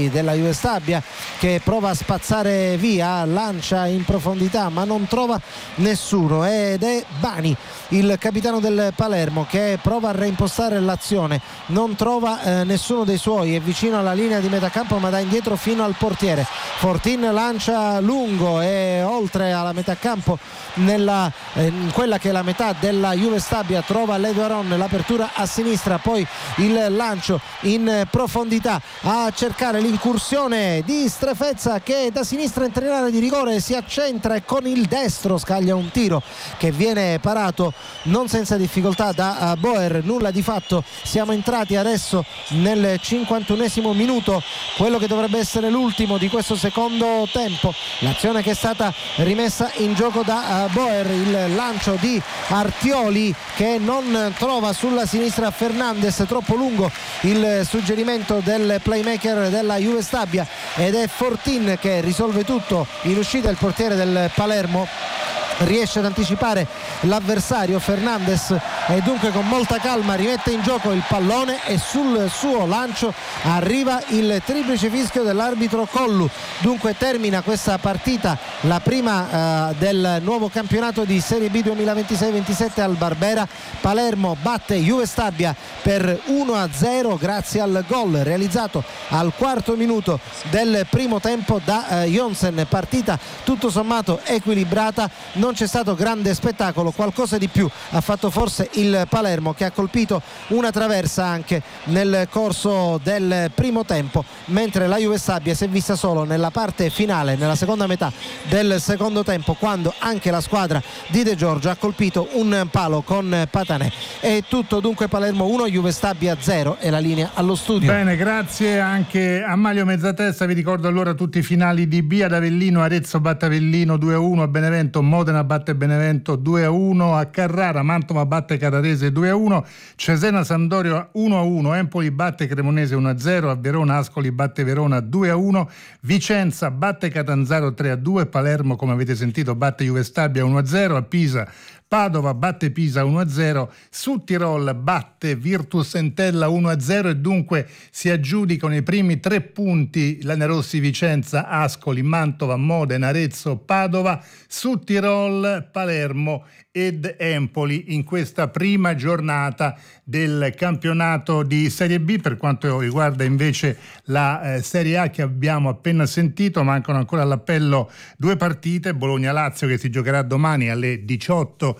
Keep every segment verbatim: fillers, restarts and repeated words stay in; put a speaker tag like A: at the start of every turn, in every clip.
A: della Juve Stabia, che prova a spazzare via, lancia in profondità ma non trova nessuno, ed è Bani, il capitano del Palermo, che prova a reimpostare l'azione, non trova eh, nessuno dei suoi, è vicino alla linea di metà campo ma dà indietro fino al portiere. Fortin lancia lungo e oltre alla metà campo, nella, eh, in quella che è la metà della Juve Stabia, trova Ledo Aron, l'apertura a sinistra, poi il lancio in profondità a cercare l'incursione di Strefezza, che da sinistra entra in area di rigore, si accentra e con il destro scaglia un tiro che viene parato non senza difficoltà da Boer. Nulla di fatto, siamo entrati adesso nel cinquantunesimo minuto, quello che dovrebbe essere l'ultimo di questo secondo tempo. L'azione che è stata rimessa in gioco da Boer, il lancio di Artioli che non trova sulla sinistra Fernandes, troppo lungo il suggerimento del playmaker della Juve Stabia, ed è Fortin che risolve tutto in uscita. Il portiere del Palermo riesce ad anticipare l'avversario Fernandes e dunque con molta calma rimette in gioco il pallone, e sul suo lancio arriva il triplice fischio dell'arbitro Collu. Dunque termina questa partita, la prima eh, del nuovo campionato di Serie B duemilaventisei ventisette al Barbera. Palermo batte Juve Stabia per uno a zero grazie al gol realizzato al quarto minuto del primo tempo da eh, Jonsen. Partita tutto sommato equilibrata, non c'è stato grande spettacolo, qualcosa di più ha fatto forse il Palermo, che ha colpito una traversa anche nel corso del primo tempo, mentre la Juve Stabia si è vista solo nella parte finale, nella seconda metà del secondo tempo, quando anche la squadra di De Giorgio ha colpito un palo con Patanè. È tutto dunque, Palermo uno, Juve Stabia zero, e la linea allo studio.
B: Bene, grazie anche a Mario Mezzatesta. Vi ricordo allora tutti i finali di B. Ad Avellino Arezzo batte Avellino due a uno, a Benevento Modena batte Benevento due a uno, a Carrara Mantova batte Carrarese due a uno, Cesena Sampdoria uno a uno, Empoli batte Cremonese uno a zero, a Verona Ascoli batte Verona due a uno, Vicenza batte Catanzaro tre a due, Palermo, come avete sentito, batte Juve Stabia uno a zero, a Pisa Padova batte Pisa uno a zero, Sud Tirol batte Virtus Entella uno a zero, e dunque si aggiudicano i primi tre punti Lanerossi, Vicenza, Ascoli, Mantova, Modena, Arezzo, Padova, Sud Tirol, Palermo ed Empoli in questa prima giornata del campionato di Serie B. Per quanto riguarda invece la eh, Serie A che abbiamo appena sentito, mancano ancora all'appello due partite: Bologna-Lazio che si giocherà domani alle diciotto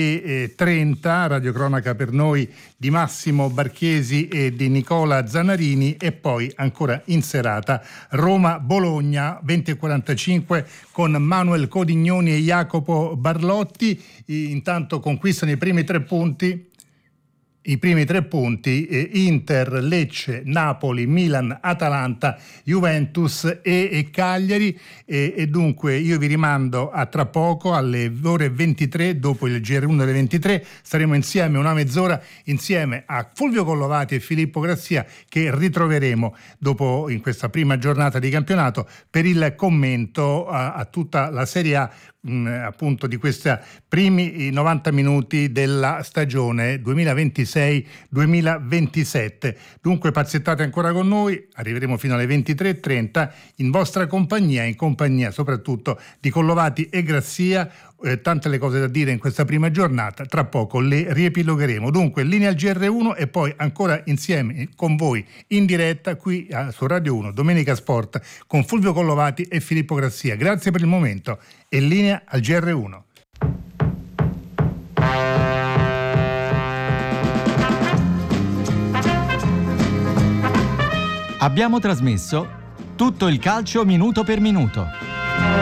B: e trenta, radiocronaca per noi di Massimo Barchesi e di Nicola Zanarini, e poi ancora in serata Roma-Bologna venti e quarantacinque con Manuel Codignoni e Jacopo Barlotti. Intanto conquistano i primi tre punti I primi tre punti eh, Inter, Lecce, Napoli, Milan, Atalanta, Juventus e, e Cagliari, e, e dunque io vi rimando a tra poco alle ore ventitré, dopo il G R uno delle ventitré staremo insieme una mezz'ora insieme a Fulvio Collovati e Filippo Grazia, che ritroveremo dopo in questa prima giornata di campionato per il commento a, a tutta la Serie A, mh, appunto di questi primi novanta minuti della stagione duemilaventisei duemilaventisette. Dunque pazientate ancora con noi, arriveremo fino alle ventitré e trenta in vostra compagnia, in compagnia soprattutto di Collovati e Grazia. Eh, tante le cose da dire in questa prima giornata, tra poco le riepilogheremo. Dunque linea al G R uno e poi ancora insieme con voi in diretta qui a, su Radio uno Domenica Sport con Fulvio Collovati e Filippo Grazia. Grazie per il momento e linea al G R uno.
C: Abbiamo trasmesso tutto il calcio minuto per minuto.